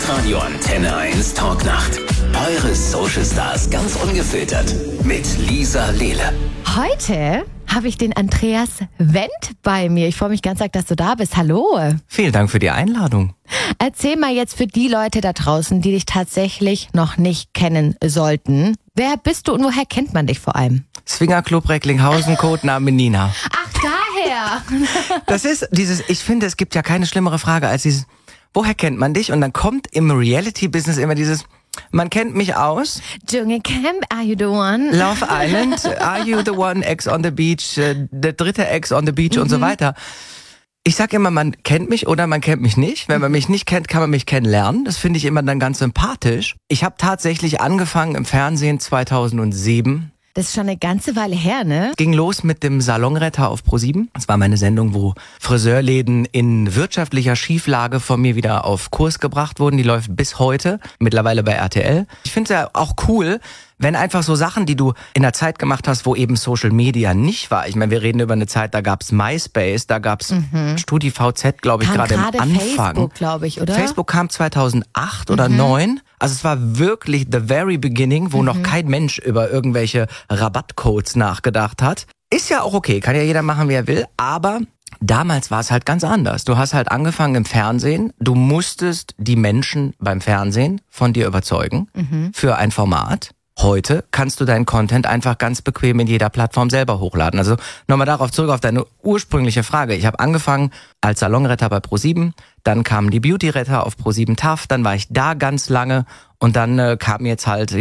Radio Antenne 1 Talknacht. Eure Social Stars ganz ungefiltert. Mit Lisa Lehle. Heute habe ich den Andreas Wendt bei mir. Ich freue mich ganz arg, dass du da bist. Hallo. Vielen Dank für die Einladung. Erzähl mal jetzt für die Leute da draußen, die dich tatsächlich noch nicht kennen sollten. Wer bist du und woher kennt man dich vor allem? Swingerclub Recklinghausen, Codename Nina. Ach, daher. Das ist ich finde, es gibt ja keine schlimmere Frage als dieses, woher kennt man dich? Und dann kommt im Reality-Business immer dieses, man kennt mich aus. Dschungelcamp, are you the one? Love Island, are you the one, Ex on the Beach, der dritte Ex on the Beach und so weiter. Ich sag immer, man kennt mich oder man kennt mich nicht. Wenn man mich nicht kennt, kann man mich kennenlernen. Das finde ich immer dann ganz sympathisch. Ich habe tatsächlich angefangen im Fernsehen 2007. Das ist schon eine ganze Weile her, ne? Ging los mit dem Salonretter auf ProSieben. Das war meine Sendung, wo Friseurläden in wirtschaftlicher Schieflage von mir wieder auf Kurs gebracht wurden. Die läuft bis heute, mittlerweile bei RTL. Ich finde es ja auch cool, wenn einfach so Sachen, die du in der Zeit gemacht hast, wo eben Social Media nicht war. Ich meine, wir reden über eine Zeit, da gab's MySpace, da gab's StudiVZ, glaube ich, gerade im Anfang. Facebook, glaube ich, oder? Facebook kam 2008 oder 2009. Also es war wirklich the very beginning, wo noch kein Mensch über irgendwelche Rabattcodes nachgedacht hat. Ist ja auch okay, kann ja jeder machen, wie er will, aber damals war es halt ganz anders. Du hast halt angefangen im Fernsehen, du musstest die Menschen beim Fernsehen von dir überzeugen für ein Format. Heute kannst du deinen Content einfach ganz bequem in jeder Plattform selber hochladen. Also nochmal darauf zurück auf deine ursprüngliche Frage. Ich habe angefangen als Salonretter bei ProSieben, dann kamen die Beauty-Retter auf ProSieben TAF, dann war ich da ganz lange und dann kam jetzt halt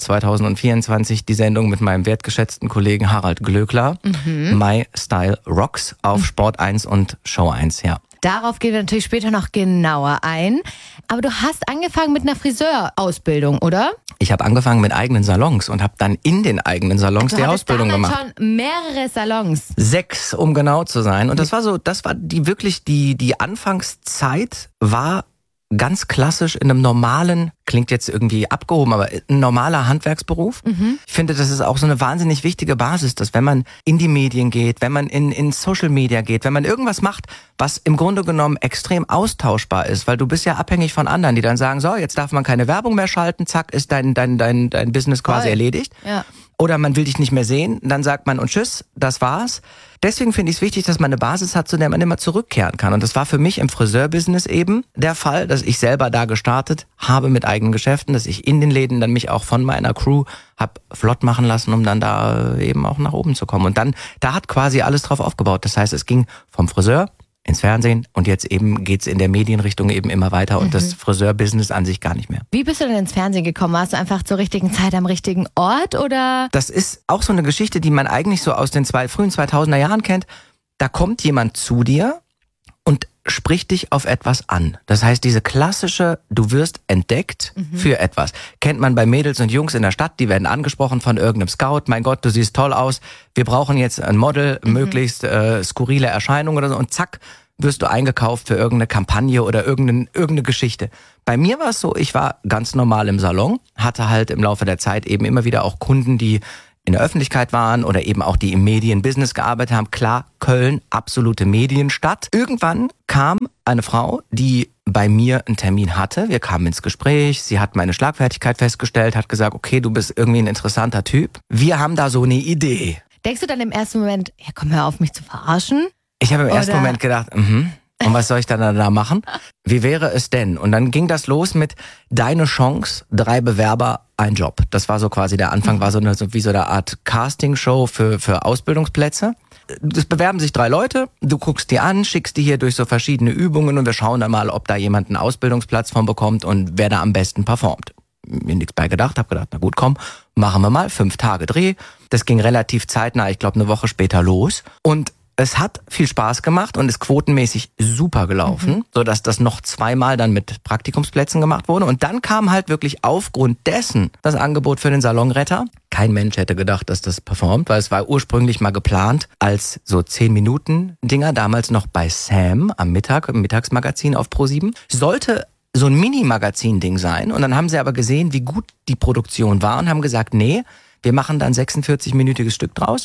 2024 die Sendung mit meinem wertgeschätzten Kollegen Harald Glöckler, My Style Rocks auf Sport 1 und Show 1, ja. Darauf gehen wir natürlich später noch genauer ein. Aber du hast angefangen mit einer Friseurausbildung, oder? Ich habe angefangen mit eigenen Salons und habe dann in den eigenen Salons die Ausbildung gemacht. Du hattest schon mehrere Salons. 6, um genau zu sein. Und das war die Anfangszeit war ganz klassisch in einem normalen, klingt jetzt irgendwie abgehoben, aber ein normaler Handwerksberuf. Ich finde, das ist auch so eine wahnsinnig wichtige Basis, dass wenn man in die Medien geht, wenn man in Social Media geht, wenn man irgendwas macht, was im Grunde genommen extrem austauschbar ist, weil du bist ja abhängig von anderen, die dann sagen, so, jetzt darf man keine Werbung mehr schalten, zack, ist dein Business quasi erledigt. Ja. Oder man will dich nicht mehr sehen, dann sagt man und tschüss, das war's. Deswegen finde ich es wichtig, dass man eine Basis hat, zu der man immer zurückkehren kann. Und das war für mich im Friseurbusiness eben der Fall, dass ich selber da gestartet habe mit eigenen Geschäften, dass ich in den Läden dann mich auch von meiner Crew hab flott machen lassen, um dann da eben auch nach oben zu kommen. Und dann, da hat quasi alles drauf aufgebaut. Das heißt, es ging vom Friseur ins Fernsehen und jetzt eben geht's in der Medienrichtung eben immer weiter und das Friseurbusiness an sich gar nicht mehr. Wie bist du denn ins Fernsehen gekommen? Warst du einfach zur richtigen Zeit am richtigen Ort oder? Das ist auch so eine Geschichte, die man eigentlich so aus den frühen 2000er Jahren kennt. Da kommt jemand zu dir und spricht dich auf etwas an. Das heißt, diese klassische, du wirst entdeckt für etwas. Kennt man bei Mädels und Jungs in der Stadt, die werden angesprochen von irgendeinem Scout. Mein Gott, du siehst toll aus. Wir brauchen jetzt ein Model, möglichst skurrile Erscheinung oder so. Und zack, wirst du eingekauft für irgendeine Kampagne oder irgendeine Geschichte. Bei mir war es so, ich war ganz normal im Salon, hatte halt im Laufe der Zeit eben immer wieder auch Kunden, die in der Öffentlichkeit waren oder eben auch die im Medienbusiness gearbeitet haben. Klar, Köln, absolute Medienstadt. Irgendwann kam eine Frau, die bei mir einen Termin hatte. Wir kamen ins Gespräch. Sie hat meine Schlagfertigkeit festgestellt, hat gesagt, okay, du bist irgendwie ein interessanter Typ. Wir haben da so eine Idee. Denkst du dann im ersten Moment, ja komm, hör auf mich zu verarschen? Ich habe im ersten Moment gedacht, und was soll ich dann da machen? Wie wäre es denn? Und dann ging das los mit deine Chance, 3 Bewerber, ein Job. Das war so quasi der Anfang, war so eine Art Castingshow für Ausbildungsplätze. Es bewerben sich 3 Leute, du guckst die an, schickst die hier durch so verschiedene Übungen und wir schauen dann mal, ob da jemand einen Ausbildungsplatz von bekommt und wer da am besten performt. Mir nichts bei gedacht, hab gedacht, na gut, komm, machen wir mal, 5 Tage Dreh. Das ging relativ zeitnah, ich glaube 1 Woche später los und es hat viel Spaß gemacht und ist quotenmäßig super gelaufen, sodass das noch 2-mal dann mit Praktikumsplätzen gemacht wurde. Und dann kam halt wirklich aufgrund dessen das Angebot für den Salonretter. Kein Mensch hätte gedacht, dass das performt, weil es war ursprünglich mal geplant als so 10-Minuten-Dinger, damals noch bei Sam am Mittag, im Mittagsmagazin auf ProSieben. Sollte so ein Mini-Magazin-Ding sein. Und dann haben sie aber gesehen, wie gut die Produktion war und haben gesagt, nee, wir machen dann 46-minütiges Stück draus.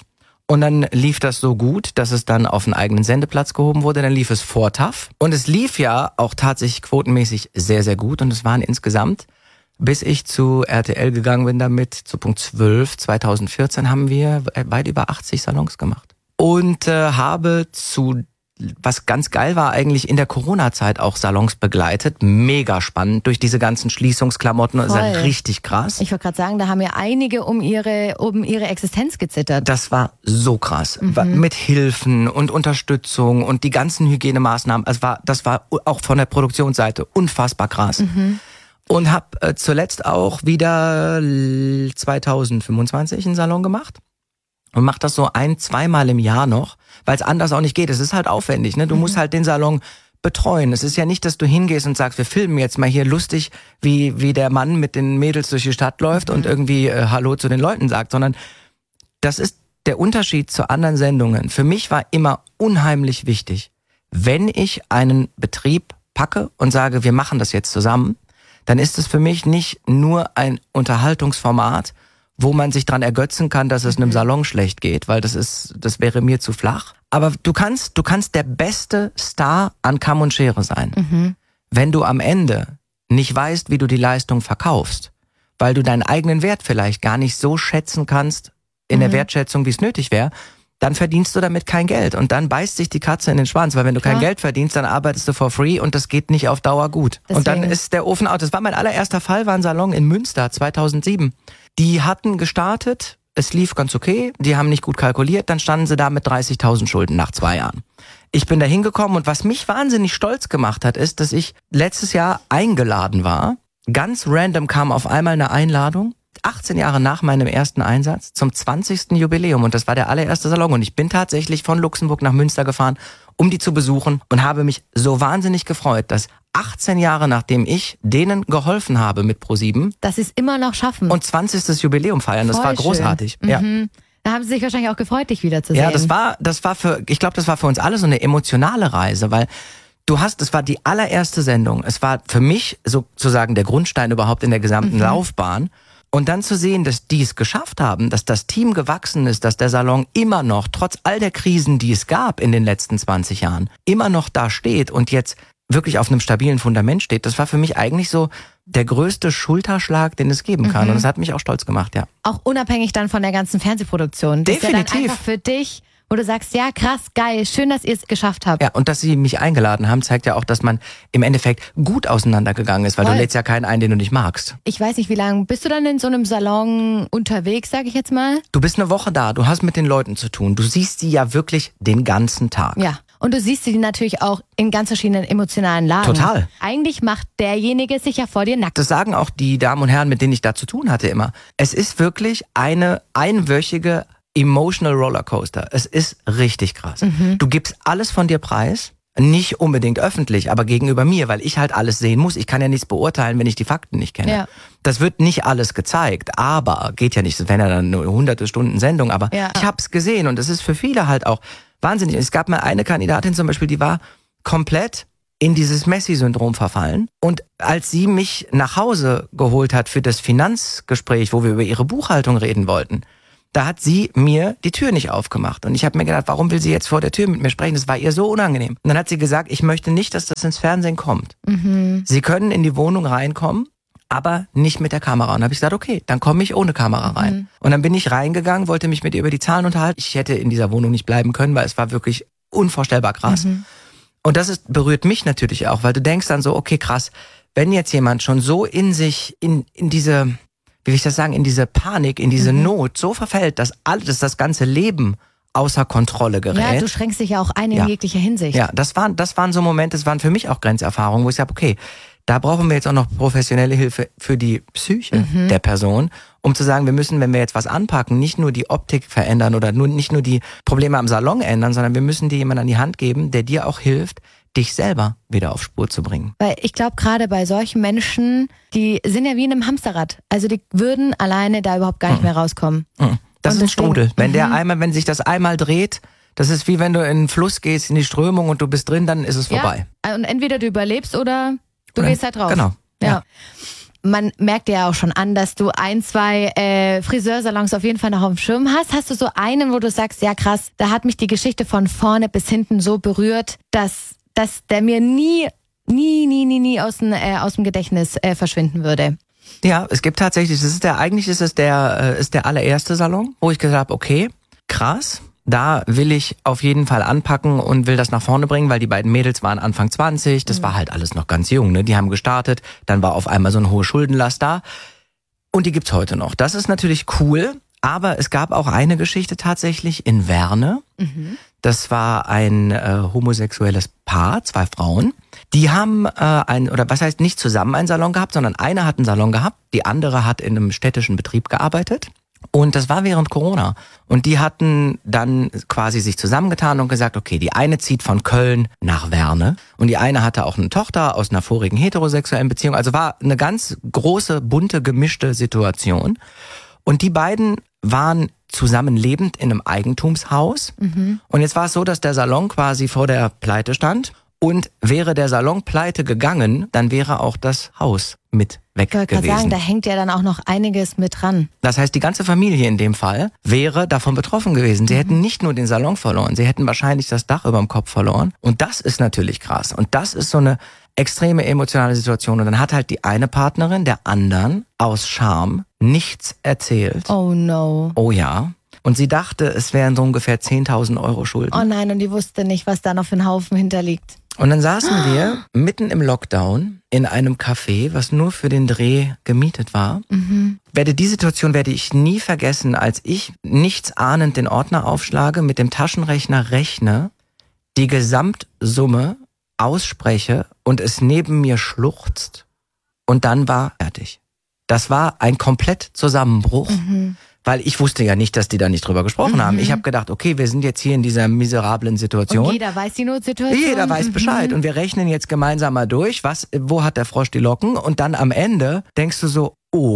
Und dann lief das so gut, dass es dann auf einen eigenen Sendeplatz gehoben wurde. Dann lief es vor TAF. Und es lief ja auch tatsächlich quotenmäßig sehr, sehr gut. Und es waren insgesamt, bis ich zu RTL gegangen bin damit, zu Punkt 12, 2014, haben wir weit über 80 Salons gemacht. Und habe was ganz geil war, eigentlich in der Corona-Zeit auch Salons begleitet. Mega spannend durch diese ganzen Schließungsklamotten. Das ist ja richtig krass. Ich wollte gerade sagen, da haben ja einige um ihre Existenz gezittert. Das war so krass. Mit Hilfen und Unterstützung und die ganzen Hygienemaßnahmen. Das war auch von der Produktionsseite unfassbar krass. Und habe zuletzt auch wieder 2025 einen Salon gemacht. Und mach das so 1-2 Mal im Jahr noch, weil es anders auch nicht geht. Es ist halt aufwendig, ne? Du musst halt den Salon betreuen. Es ist ja nicht, dass du hingehst und sagst, wir filmen jetzt mal hier lustig, wie der Mann mit den Mädels durch die Stadt läuft und irgendwie Hallo zu den Leuten sagt, sondern das ist der Unterschied zu anderen Sendungen. Für mich war immer unheimlich wichtig, wenn ich einen Betrieb packe und sage, wir machen das jetzt zusammen, dann ist es für mich nicht nur ein Unterhaltungsformat, wo man sich dran ergötzen kann, dass es einem Salon schlecht geht, weil das wäre mir zu flach. Aber du kannst der beste Star an Kamm und Schere sein. Wenn du am Ende nicht weißt, wie du die Leistung verkaufst, weil du deinen eigenen Wert vielleicht gar nicht so schätzen kannst in der Wertschätzung, wie es nötig wäre, dann verdienst du damit kein Geld. Und dann beißt sich die Katze in den Schwanz, weil wenn du kein Geld verdienst, dann arbeitest du for free und das geht nicht auf Dauer gut. Deswegen. Und dann ist der Ofen out. Das war mein allererster Fall, war ein Salon in Münster 2007. Die hatten gestartet, es lief ganz okay, die haben nicht gut kalkuliert, dann standen sie da mit 30.000 Schulden nach 2 Jahren. Ich bin da hingekommen und was mich wahnsinnig stolz gemacht hat, ist, dass ich letztes Jahr eingeladen war. Ganz random kam auf einmal eine Einladung, 18 Jahre nach meinem ersten Einsatz, zum 20. Jubiläum und das war der allererste Salon und ich bin tatsächlich von Luxemburg nach Münster gefahren, um die zu besuchen und habe mich so wahnsinnig gefreut, dass 18 Jahre nachdem ich denen geholfen habe mit ProSieben, dass sie es immer noch schaffen. Und 20. Jubiläum feiern, das war großartig. Ja. Da haben sie sich wahrscheinlich auch gefreut, dich wiederzusehen. Ja, das war für uns alle so eine emotionale Reise, weil es war die allererste Sendung. Es war für mich sozusagen der Grundstein überhaupt in der gesamten Laufbahn. Und dann zu sehen, dass die es geschafft haben, dass das Team gewachsen ist, dass der Salon immer noch, trotz all der Krisen, die es gab in den letzten 20 Jahren, immer noch da steht und jetzt wirklich auf einem stabilen Fundament steht, das war für mich eigentlich so der größte Schulterschlag, den es geben kann. Und das hat mich auch stolz gemacht, ja. Auch unabhängig dann von der ganzen Fernsehproduktion. Das Definitiv. ist ja dann einfach für dich, wo du sagst, ja krass, geil, schön, dass ihr es geschafft habt. Ja, und dass sie mich eingeladen haben, zeigt ja auch, dass man im Endeffekt gut auseinandergegangen ist, weil du lädst ja keinen ein, den du nicht magst. Ich weiß nicht, wie lange bist du dann in so einem Salon unterwegs, sage ich jetzt mal? Du bist eine Woche da, du hast mit den Leuten zu tun, du siehst sie ja wirklich den ganzen Tag. Ja. Und du siehst sie natürlich auch in ganz verschiedenen emotionalen Lagen. Total. Eigentlich macht derjenige sich ja vor dir nackt. Das sagen auch die Damen und Herren, mit denen ich da zu tun hatte immer. Es ist wirklich eine einwöchige Emotional Rollercoaster. Es ist richtig krass. Du gibst alles von dir preis, nicht unbedingt öffentlich, aber gegenüber mir, weil ich halt alles sehen muss. Ich kann ja nichts beurteilen, wenn ich die Fakten nicht kenne. Ja. Das wird nicht alles gezeigt, aber geht ja nicht, das wären ja dann nur 100 Stunden Sendung, aber ich hab's gesehen und es ist für viele halt auch wahnsinnig. Es gab mal eine Kandidatin zum Beispiel, die war komplett in dieses Messi-Syndrom verfallen. Und als sie mich nach Hause geholt hat für das Finanzgespräch, wo wir über ihre Buchhaltung reden wollten, da hat sie mir die Tür nicht aufgemacht. Und ich habe mir gedacht, warum will sie jetzt vor der Tür mit mir sprechen? Das war ihr so unangenehm. Und dann hat sie gesagt, ich möchte nicht, dass das ins Fernsehen kommt. Sie können in die Wohnung reinkommen, aber nicht mit der Kamera. Und dann habe ich gesagt, okay, dann komme ich ohne Kamera rein. Und dann bin ich reingegangen, wollte mich mit ihr über die Zahlen unterhalten. Ich hätte in dieser Wohnung nicht bleiben können, weil es war wirklich unvorstellbar krass. Und das berührt mich natürlich auch, weil du denkst dann so, okay, krass, wenn jetzt jemand schon so in sich, in diese, wie will ich das sagen, in diese Panik, in diese Not so verfällt, dass das ganze Leben außer Kontrolle gerät. Ja, du schränkst dich ja auch ein in jeglicher Hinsicht. Ja, das waren so Momente, das waren für mich auch Grenzerfahrungen, wo ich sage, okay, da brauchen wir jetzt auch noch professionelle Hilfe für die Psyche der Person, um zu sagen, wir müssen, wenn wir jetzt was anpacken, nicht nur die Optik verändern oder nicht nur die Probleme am Salon ändern, sondern wir müssen dir jemanden an die Hand geben, der dir auch hilft, dich selber wieder auf Spur zu bringen. Weil ich glaube, gerade bei solchen Menschen, die sind ja wie in einem Hamsterrad. Also die würden alleine da überhaupt gar nicht mehr rauskommen. Das ist ein Strudel. Wenn sich das einmal dreht, das ist wie wenn du in einen Fluss gehst, in die Strömung und du bist drin, dann ist es vorbei. Und entweder du überlebst oder du gehst halt drauf. Genau. Ja. man merkt dir ja auch schon an, dass du 1, 2 Friseursalons auf jeden Fall noch auf dem Schirm hast. Hast du so einen, wo du sagst, ja krass, da hat mich die Geschichte von vorne bis hinten so berührt, dass der mir nie aus dem Gedächtnis verschwinden würde? Ja, es gibt tatsächlich, eigentlich ist es der allererste Salon, wo ich gesagt habe, okay, krass, da will ich auf jeden Fall anpacken und will das nach vorne bringen, weil die beiden Mädels waren Anfang 20, das war halt alles noch ganz jung, ne? Die haben gestartet, dann war auf einmal so eine hohe Schuldenlast da und die gibt's heute noch. Das ist natürlich cool, aber es gab auch eine Geschichte tatsächlich in Werne. Das war ein homosexuelles Paar, 2 Frauen. Die haben nicht zusammen einen Salon gehabt, sondern eine hat einen Salon gehabt, die andere hat in einem städtischen Betrieb gearbeitet. Und das war während Corona. Und die hatten dann quasi sich zusammengetan und gesagt, okay, die eine zieht von Köln nach Werne. Und die eine hatte auch eine Tochter aus einer vorigen heterosexuellen Beziehung. Also war eine ganz große, bunte, gemischte Situation. Und die beiden waren zusammen lebend in einem Eigentumshaus. Und jetzt war es so, dass der Salon quasi vor der Pleite stand. Und wäre der Salon pleite gegangen, dann wäre auch das Haus mit weg gewesen. Ich wollte sagen, da hängt ja dann auch noch einiges mit dran. Das heißt, die ganze Familie in dem Fall wäre davon betroffen gewesen. Sie hätten nicht nur den Salon verloren, sie hätten wahrscheinlich das Dach über dem Kopf verloren. Und das ist natürlich krass. Und das ist so eine extreme emotionale Situation. Und dann hat halt die eine Partnerin der anderen aus Scham nichts erzählt. Oh no. Oh ja. Und sie dachte, es wären so ungefähr 10.000 Euro Schulden. Oh nein, und die wusste nicht, was da noch für ein Haufen hinterliegt. Und dann saßen wir mitten im Lockdown in einem Café, was nur für den Dreh gemietet war. Die Situation werde ich nie vergessen, als ich nichts ahnend den Ordner aufschlage, mit dem Taschenrechner rechne, die Gesamtsumme ausspreche und es neben mir schluchzt und dann war fertig. Das war ein komplett Zusammenbruch. Weil ich wusste ja nicht, dass die da nicht drüber gesprochen haben. Ich habe gedacht, okay, wir sind jetzt hier in dieser miserablen Situation. Und jeder weiß die Notsituation. Jeder weiß Bescheid. Und wir rechnen jetzt gemeinsam mal durch, wo hat der Frosch die Locken? Und dann am Ende denkst du so,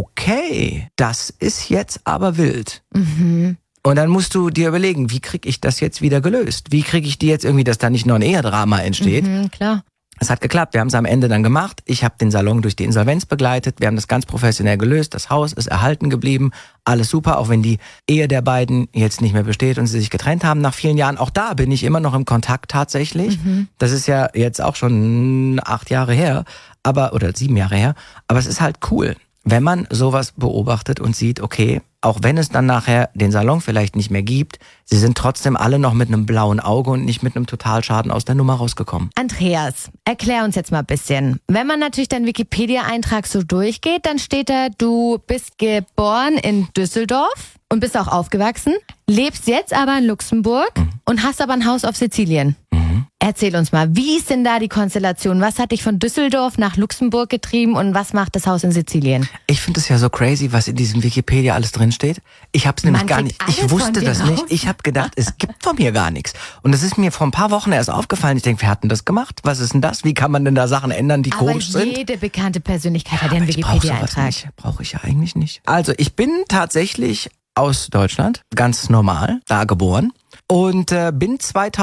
okay, das ist jetzt aber wild. Und dann musst du dir überlegen, wie kriege ich das jetzt wieder gelöst? Wie kriege ich die jetzt irgendwie, dass da nicht noch ein Ehedrama entsteht? Klar. Es hat geklappt, wir haben es am Ende dann gemacht. Ich habe den Salon durch die Insolvenz begleitet. Wir haben das ganz professionell gelöst. Das Haus ist erhalten geblieben. Alles super, auch wenn die Ehe der beiden jetzt nicht mehr besteht und sie sich getrennt haben nach vielen Jahren. Auch da bin ich immer noch im Kontakt tatsächlich. Das ist ja jetzt auch schon 8 Jahre her, oder 7 Jahre her. Aber es ist halt cool, wenn man sowas beobachtet und sieht, okay, auch wenn es dann nachher den Salon vielleicht nicht mehr gibt, sie sind trotzdem alle noch mit einem blauen Auge und nicht mit einem Totalschaden aus der Nummer rausgekommen. Andreas, erklär uns jetzt mal ein bisschen. Wenn man natürlich deinen Wikipedia-Eintrag so durchgeht, dann steht da, du bist geboren in Düsseldorf und bist auch aufgewachsen, lebst jetzt aber in Luxemburg und hast aber ein Haus auf Sizilien. Erzähl uns mal, wie ist denn da die Konstellation? Was hat dich von Düsseldorf nach Luxemburg getrieben und was macht das Haus in Sizilien? Ich finde es ja so crazy, was in diesem Wikipedia alles drinsteht. Ich habe es nämlich gar nicht. Ich wusste das nicht. Ich habe gedacht, es gibt von mir gar nichts. Und das ist mir vor ein paar Wochen erst aufgefallen. Ich denke, wer hat denn das gemacht? Was ist denn das? Wie kann man denn da Sachen ändern, die komisch sind? Aber jede bekannte Persönlichkeit hat ja einen Wikipedia-Eintrag. Brauche ich ja eigentlich nicht. Also ich bin tatsächlich aus Deutschland, ganz normal, da geboren. Und bin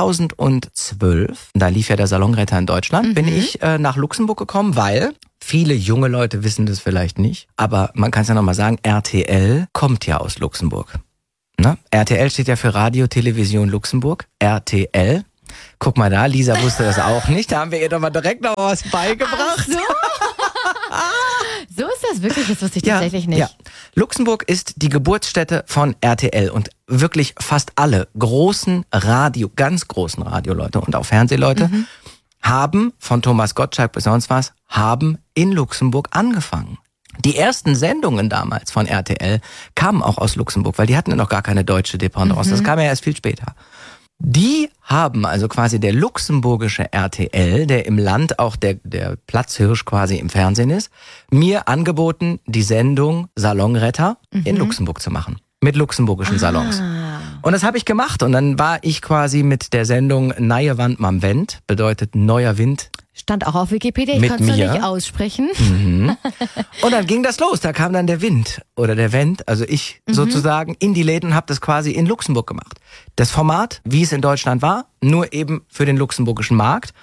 2012, da lief ja der Salonretter in Deutschland, bin ich nach Luxemburg gekommen, weil viele junge Leute wissen das vielleicht nicht, aber man kann es ja nochmal sagen, RTL kommt ja aus Luxemburg. Ne? RTL steht ja für Radio Television Luxemburg, RTL. Guck mal da, Lisa wusste das auch nicht, da haben wir ihr doch mal direkt noch was beigebracht. Ach so. So ist das wirklich, das wusste ich tatsächlich nicht. Ja. Luxemburg ist die Geburtsstätte von RTL und wirklich fast alle ganz großen Radioleute und auch Fernsehleute haben, von Thomas Gottschalk bis sonst was, haben in Luxemburg angefangen. Die ersten Sendungen damals von RTL kamen auch aus Luxemburg, weil die hatten ja noch gar keine deutsche Dependance. Das kam ja erst viel später. Die haben also quasi der luxemburgische RTL, der im Land auch der Platzhirsch quasi im Fernsehen ist, mir angeboten, die Sendung Salonretter in Luxemburg zu machen. Mit luxemburgischen Salons. Und das habe ich gemacht und dann war ich quasi mit der Sendung Neue Wand mam Wind, bedeutet neuer Wind. Stand auch auf Wikipedia, ich konnte es noch nicht aussprechen. Und dann ging das los, da kam dann der Wind oder der Wendt, also ich sozusagen in die Läden und habe das quasi in Luxemburg gemacht. Das Format, wie es in Deutschland war, nur eben für den luxemburgischen Markt.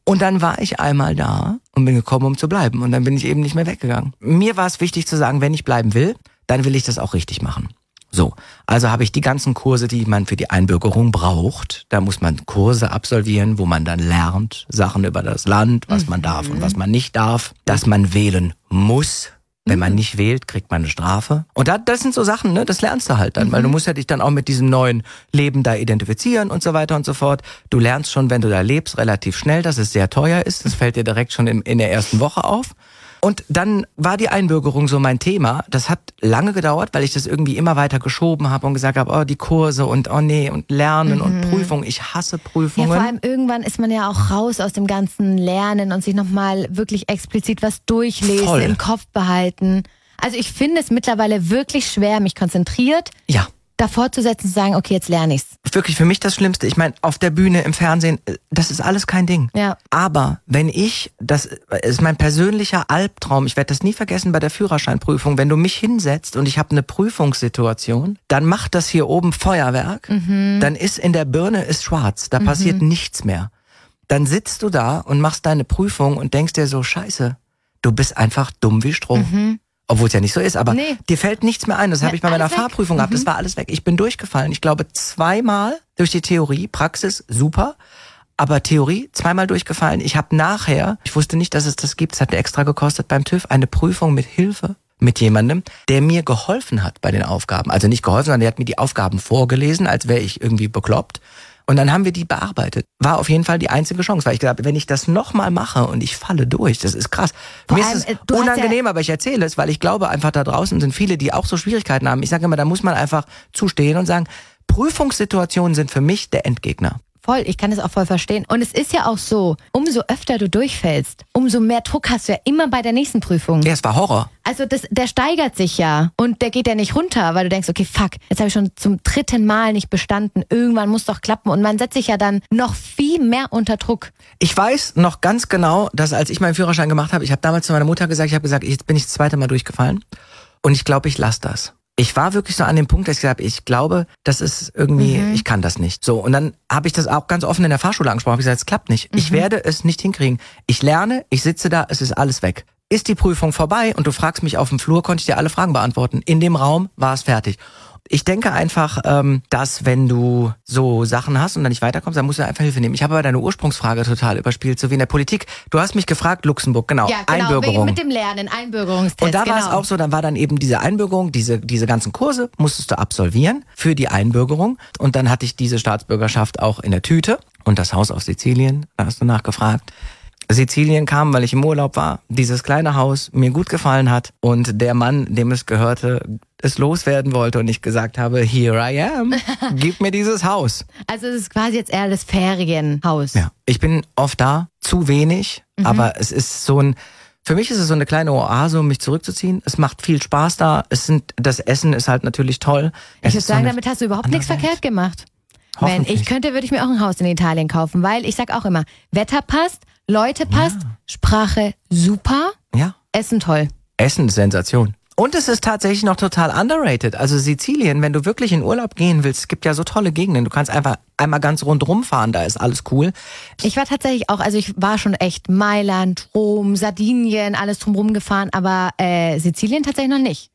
Und dann war ich einmal da und bin gekommen, um zu bleiben. Und dann bin ich eben nicht mehr weggegangen. Mir war es wichtig zu sagen, wenn ich bleiben will, dann will ich das auch richtig machen. So, also habe ich die ganzen Kurse, die man für die Einbürgerung braucht. Da muss man Kurse absolvieren, wo man dann lernt, Sachen über das Land, was man darf und was man nicht darf, dass man wählen muss. Wenn man nicht wählt, kriegt man eine Strafe. Und das sind so Sachen, ne, das lernst du halt dann, weil du musst ja dich dann auch mit diesem neuen Leben da identifizieren und so weiter und so fort. Du lernst schon, wenn du da lebst, relativ schnell, dass es sehr teuer ist. Das fällt dir direkt schon in der ersten Woche auf. Und dann war die Einbürgerung so mein Thema. Das hat lange gedauert, weil ich das irgendwie immer weiter geschoben habe und gesagt habe, oh, die Kurse und oh nee und Lernen und Prüfungen. Ich hasse Prüfungen. Ja, vor allem irgendwann ist man ja auch raus aus dem ganzen Lernen und sich nochmal wirklich explizit was durchlesen, Voll. im Kopf behalten. Also ich finde es mittlerweile wirklich schwer, mich konzentriert davor zu setzen und zu sagen, okay, jetzt lerne ich's. Wirklich für mich das Schlimmste. Ich meine, auf der Bühne, im Fernsehen, das ist alles kein Ding. Ja. Aber wenn das ist mein persönlicher Albtraum, ich werde das nie vergessen bei der Führerscheinprüfung, wenn du mich hinsetzt und ich habe eine Prüfungssituation, dann macht das hier oben Feuerwerk, dann ist in der Birne ist schwarz, da passiert nichts mehr. Dann sitzt du da und machst deine Prüfung und denkst dir so, scheiße, du bist einfach dumm wie Stroh. Obwohl es ja nicht so ist, aber dir fällt nichts mehr ein. Das habe ich bei meiner Fahrprüfung gehabt, das war alles weg. Ich bin durchgefallen, ich glaube 2-mal durch die Theorie, Praxis super, aber Theorie 2-mal durchgefallen. Ich habe nachher, ich wusste nicht, dass es das gibt, es hat mir extra gekostet beim TÜV, eine Prüfung mit Hilfe mit jemandem, der mir geholfen hat bei den Aufgaben. Also nicht geholfen, sondern der hat mir die Aufgaben vorgelesen, als wäre ich irgendwie bekloppt. Und dann haben wir die bearbeitet. War auf jeden Fall die einzige Chance, weil ich glaube, wenn ich das nochmal mache und ich falle durch, das ist krass. Mir ist es unangenehm, aber ich erzähle es, weil ich glaube einfach, da draußen sind viele, die auch so Schwierigkeiten haben. Ich sage immer, da muss man einfach zustehen und sagen, Prüfungssituationen sind für mich der Endgegner. Voll, ich kann das auch voll verstehen. Und es ist ja auch so, umso öfter du durchfällst, umso mehr Druck hast du ja immer bei der nächsten Prüfung. Ja, es war Horror. Also der steigert sich ja und der geht ja nicht runter, weil du denkst, okay, fuck, jetzt habe ich schon zum 3. Mal nicht bestanden, irgendwann muss doch klappen und man setzt sich ja dann noch viel mehr unter Druck. Ich weiß noch ganz genau, dass als ich meinen Führerschein gemacht habe, ich habe damals zu meiner Mutter gesagt, jetzt bin ich das 2. Mal durchgefallen und ich glaube, ich lasse das. Ich war wirklich so an dem Punkt, dass ich gesagt habe, ich glaube, das ist irgendwie, ich kann das nicht. So, und dann habe ich das auch ganz offen in der Fahrschule angesprochen. Habe gesagt, es klappt nicht. Ich werde es nicht hinkriegen. Ich lerne, ich sitze da, es ist alles weg. Ist die Prüfung vorbei und du fragst mich auf dem Flur, konnte ich dir alle Fragen beantworten. In dem Raum war es fertig. Ich denke einfach, dass wenn du so Sachen hast und dann nicht weiterkommst, dann musst du einfach Hilfe nehmen. Ich habe aber deine Ursprungsfrage total überspielt, so wie in der Politik. Du hast mich gefragt, Luxemburg, genau, Ja, genau, Einbürgerung. mit dem Lernen, Einbürgerungstest. Und da war es auch so, dann war dann eben diese Einbürgerung, diese ganzen Kurse musstest du absolvieren für die Einbürgerung. Und dann hatte ich diese Staatsbürgerschaft auch in der Tüte. Und das Haus auf Sizilien, da hast du nachgefragt. Sizilien kam, weil ich im Urlaub war, dieses kleine Haus mir gut gefallen hat und der Mann, dem es gehörte, es loswerden wollte und ich gesagt habe, here I am, gib mir dieses Haus. Also es ist quasi jetzt eher das Ferienhaus. Ja, ich bin oft da, zu wenig, aber es ist für mich ist es so eine kleine Oase, um mich zurückzuziehen. Es macht viel Spaß da, das Essen ist halt natürlich toll. Ich würde sagen, damit hast du überhaupt nichts verkehrt gemacht. Wenn ich könnte, würde ich mir auch ein Haus in Italien kaufen, weil ich sag auch immer, Wetter passt, Leute passt, Sprache super, Essen toll. Essen ist Sensation. Und es ist tatsächlich noch total underrated. Also Sizilien, wenn du wirklich in Urlaub gehen willst, es gibt ja so tolle Gegenden. Du kannst einfach einmal ganz rundrum fahren, da ist alles cool. Ich war tatsächlich auch, also ich war schon echt Mailand, Rom, Sardinien, alles drumherum gefahren, aber Sizilien tatsächlich noch nicht.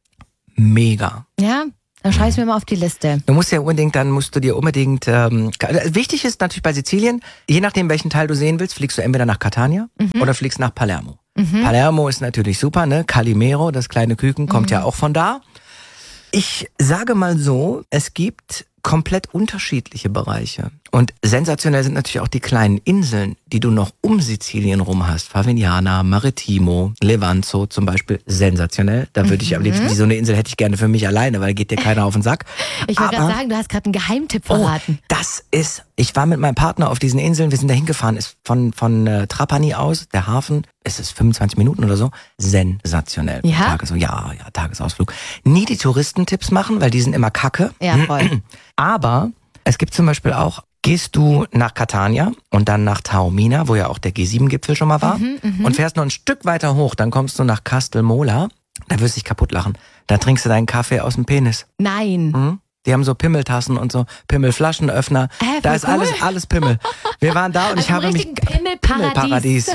Mega. Ja, dann schreib es mir mal auf die Liste. Dann musst du dir unbedingt, wichtig ist natürlich bei Sizilien, je nachdem welchen Teil du sehen willst, fliegst du entweder nach Catania oder fliegst nach Palermo. Palermo ist natürlich super, ne? Calimero, das kleine Küken, kommt ja auch von da. Ich sage mal so, es gibt komplett unterschiedliche Bereiche. Und sensationell sind natürlich auch die kleinen Inseln, die du noch um Sizilien rum hast. Favignana, Marittimo, Levanzo zum Beispiel. Sensationell. Da würde ich am liebsten, so eine Insel hätte ich gerne für mich alleine, weil geht dir keiner auf den Sack. Ich wollte gerade sagen, du hast gerade einen Geheimtipp verraten. Ich war mit meinem Partner auf diesen Inseln, wir sind da hingefahren, ist von Trapani aus, der Hafen, es ist 25 Minuten oder so, sensationell. Ja? Tagesausflug. Nie die Touristentipps machen, weil die sind immer kacke. Ja, voll. Aber es gibt zum Beispiel auch, gehst du nach Catania und dann nach Taormina, wo ja auch der G7-Gipfel schon mal war, und fährst noch ein Stück weiter hoch, dann kommst du nach Castelmola, da wirst du dich kaputt lachen. Da trinkst du deinen Kaffee aus dem Penis. Nein. Die haben so Pimmeltassen und so Pimmelflaschenöffner. Da ist cool. alles Pimmel. Wir waren da und ich habe mich... Pimmelparadies.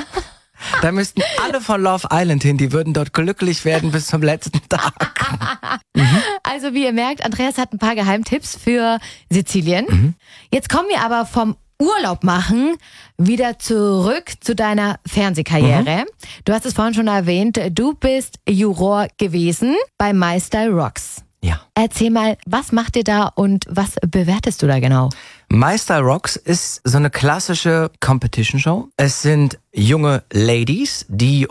Da müssten alle von Love Island hin, die würden dort glücklich werden bis zum letzten Tag. Also wie ihr merkt, Andreas hat ein paar Geheimtipps für Sizilien. Jetzt kommen wir aber vom Urlaub machen wieder zurück zu deiner Fernsehkarriere. Du hast es vorhin schon erwähnt, du bist Juror gewesen bei My Style Rocks. Ja. Erzähl mal, was macht ihr da und was bewertest du da genau? My Style Rocks ist so eine klassische Competition-Show. Es sind junge Ladies,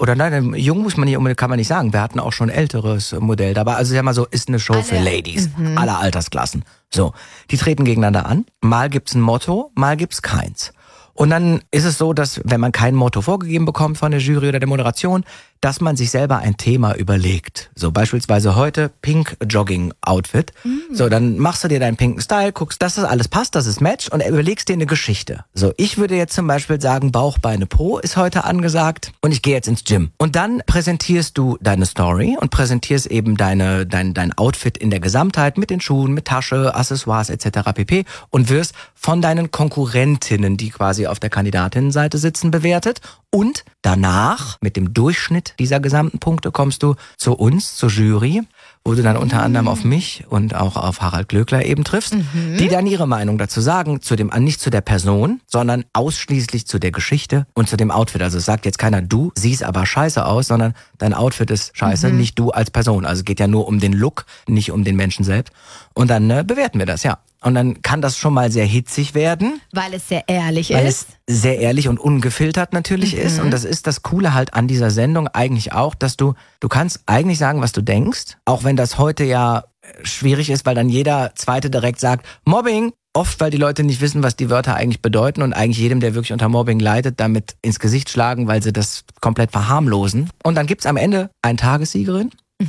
jung muss man nicht unbedingt, kann man nicht sagen. Wir hatten auch schon älteres Modell dabei. Also sag mal so, ist eine Show für Ladies, aller Altersklassen. So, die treten gegeneinander an. Mal gibt's ein Motto, mal gibt's keins. Und dann ist es so, dass wenn man kein Motto vorgegeben bekommt von der Jury oder der Moderation, dass man sich selber ein Thema überlegt. So beispielsweise heute Pink Jogging Outfit. So, dann machst du dir deinen pinken Style, guckst, dass das alles passt, dass es matcht und überlegst dir eine Geschichte. So, ich würde jetzt zum Beispiel sagen, Bauch, Beine, Po ist heute angesagt und ich gehe jetzt ins Gym. Und dann präsentierst du deine Story und präsentierst eben dein Outfit in der Gesamtheit mit den Schuhen, mit Tasche, Accessoires etc. pp. Und wirst von deinen Konkurrentinnen, die quasi auf der Kandidatinnenseite sitzen, bewertet. Und danach, mit dem Durchschnitt dieser gesamten Punkte, kommst du zu uns, zur Jury, wo du dann unter anderem auf mich und auch auf Harald Glöckler eben triffst, die dann ihre Meinung dazu sagen, nicht zu der Person, sondern ausschließlich zu der Geschichte und zu dem Outfit. Also es sagt jetzt keiner, du siehst aber scheiße aus, sondern dein Outfit ist scheiße, nicht du als Person. Also es geht ja nur um den Look, nicht um den Menschen selbst. Und dann bewerten wir das, ja. Und dann kann das schon mal sehr hitzig werden. Weil es sehr ehrlich Weil ist. es sehr ehrlich und ungefiltert natürlich ist. Und das ist das Coole halt an dieser Sendung eigentlich auch, dass du kannst eigentlich sagen, was du denkst. Auch wenn das heute ja schwierig ist, weil dann jeder Zweite direkt sagt, Mobbing. Oft, weil die Leute nicht wissen, was die Wörter eigentlich bedeuten und eigentlich jedem, der wirklich unter Mobbing leidet, damit ins Gesicht schlagen, weil sie das komplett verharmlosen. Und dann gibt's am Ende eine Tagessiegerin.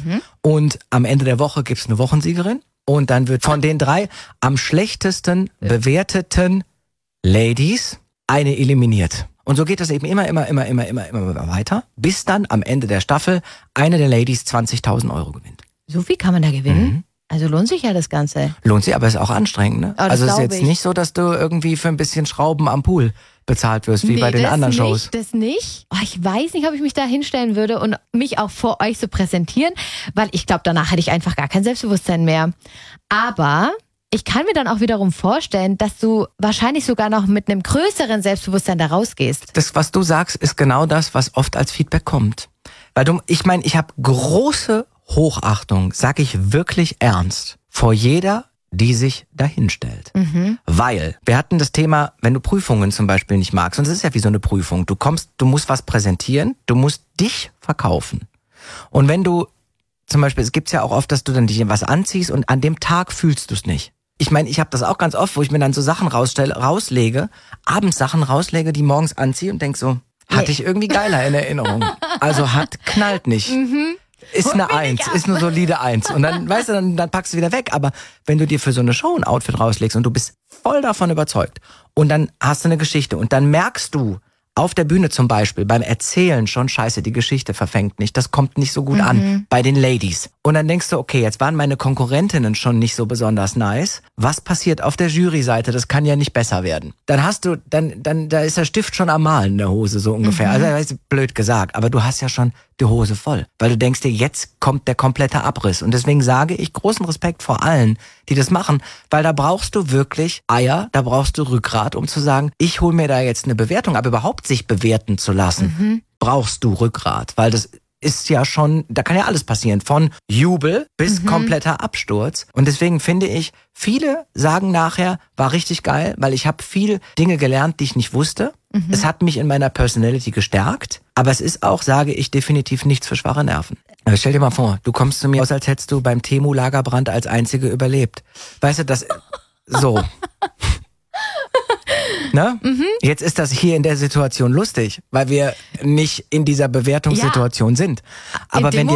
Und am Ende der Woche gibt's eine Wochensiegerin. Und dann wird von den 3 am schlechtesten bewerteten Ladies eine eliminiert. Und so geht das eben immer weiter, bis dann am Ende der Staffel eine der Ladies 20.000 € gewinnt. So viel kann man da gewinnen? Also lohnt sich ja das Ganze. Lohnt sich, aber ist auch anstrengend, ne? Also es ist jetzt nicht so, dass du irgendwie für ein bisschen Schrauben am Pool bezahlt wirst, wie bei den anderen Shows. Das nicht. Oh, ich weiß nicht, ob ich mich da hinstellen würde und mich auch vor euch so präsentieren, weil ich glaube, danach hätte ich einfach gar kein Selbstbewusstsein mehr. Aber ich kann mir dann auch wiederum vorstellen, dass du wahrscheinlich sogar noch mit einem größeren Selbstbewusstsein da rausgehst. Das, was du sagst, ist genau das, was oft als Feedback kommt. Weil ich habe große Hochachtung, sag ich wirklich ernst, vor jeder, die sich dahinstellt. Weil, wir hatten das Thema, wenn du Prüfungen zum Beispiel nicht magst, und es ist ja wie so eine Prüfung, du musst was präsentieren, du musst dich verkaufen. Und wenn du, zum Beispiel, es gibt's ja auch oft, dass du dann dich was anziehst und an dem Tag fühlst du es nicht. Ich meine, ich habe das auch ganz oft, wo ich mir dann so Sachen rauslege, abends Sachen rauslege, die morgens anziehe und denk so, hatte ich irgendwie geiler in Erinnerung. Also knallt nicht. Ist eine 1, ist eine solide 1. Und dann, weißt du, dann packst du wieder weg. Aber wenn du dir für so eine Show ein Outfit rauslegst und du bist voll davon überzeugt und dann hast du eine Geschichte und dann merkst du auf der Bühne zum Beispiel beim Erzählen schon, scheiße, die Geschichte verfängt nicht, das kommt nicht so gut an bei den Ladies. Und dann denkst du, okay, jetzt waren meine Konkurrentinnen schon nicht so besonders nice. Was passiert auf der Juryseite? Das kann ja nicht besser werden. Dann hast du, da ist der Stift schon am Malen in der Hose, so ungefähr. Also, das ist blöd gesagt, aber du hast ja schon die Hose voll. Weil du denkst dir, jetzt kommt der komplette Abriss. Und deswegen sage ich großen Respekt vor allen, die das machen, weil da brauchst du wirklich Eier, da brauchst du Rückgrat, um zu sagen, ich hole mir da jetzt eine Bewertung, aber überhaupt sich bewerten zu lassen, brauchst du Rückgrat, weil das ist ja schon, da kann ja alles passieren, von Jubel bis kompletter Absturz. Und deswegen finde ich, viele sagen nachher, war richtig geil, weil ich habe viel Dinge gelernt, die ich nicht wusste. Es hat mich in meiner Personality gestärkt, aber es ist auch, sage ich, definitiv nichts für schwache Nerven. Aber stell dir mal vor, du kommst zu mir aus, als hättest du beim Temu-Lagerbrand als Einzige überlebt. Weißt du, das so. Ne? Jetzt ist das hier in der Situation lustig, weil wir nicht in dieser Bewertungssituation sind. Aber wenn